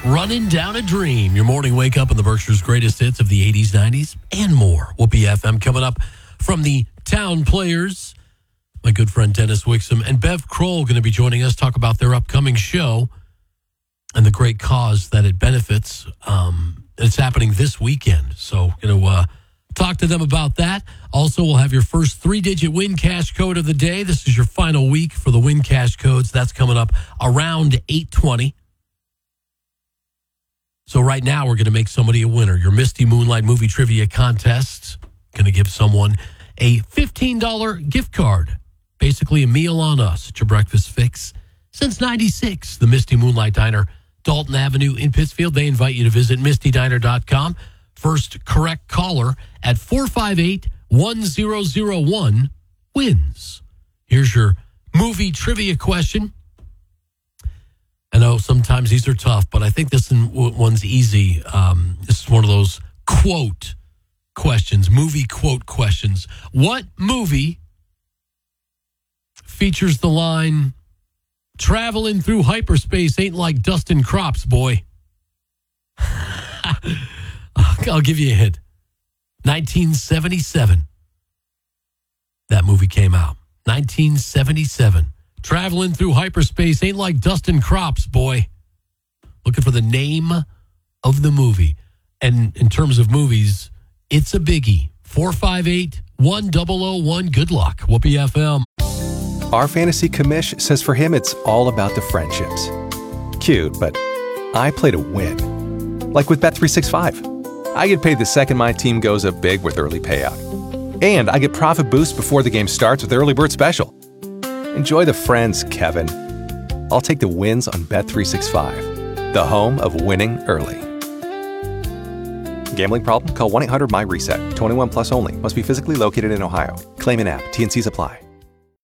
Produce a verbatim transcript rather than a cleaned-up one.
Running Down a Dream. Your morning wake up in the Berkshire's greatest hits of the eighties, nineties, and more. Whoopee F M coming up from the Town Players. My good friend Dennis Wixom and Bev Kroll going to be joining us, talk about their upcoming show and the great cause that it benefits. Um, it's happening this weekend. So going to uh, talk to them about that. Also, we'll have your first three-digit Win Cash code of the day. This is your final week for the Win Cash codes. That's coming up around eight twenty. So right now, we're going to make somebody a winner. Your Misty Moonlight Movie Trivia Contest. Going to give someone a fifteen dollars gift card. Basically a meal on us at your breakfast fix. Since ninety-six, the Misty Moonlight Diner, Dalton Avenue in Pittsfield. They invite you to visit misty diner dot com. First correct caller at four five eight, one zero zero one wins. Here's your movie trivia question. I know sometimes these are tough, but I think this one's easy. Um, this is one of those quote questions, movie quote questions. What movie features the line, "Traveling through hyperspace ain't like dusting crops, boy"? I'll give you a hint. nineteen seventy-seven. That movie came out. nineteen seventy-seven. Traveling through hyperspace ain't like dusting crops, boy. Looking for the name of the movie. And in terms of movies, it's a biggie. four five eight, one zero zero one. Good luck. Whoopee F M. Our fantasy commish says for him it's all about the friendships. Cute, but I play to win. Like with Bet three sixty-five. I get paid the second my team goes up big with early payout. And I get profit boost before the game starts with Early Bird Special. Enjoy the friends, Kevin. I'll take the wins on Bet three sixty-five, the home of winning early. Gambling problem? Call one eight hundred M Y RESET. twenty-one plus only. Must be physically located in Ohio. Claim in app. T N Cs apply.